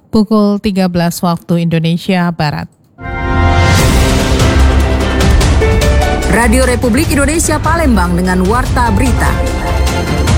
pukul 13 waktu Indonesia Barat. Radio Republik Indonesia Palembang dengan Warta Berita.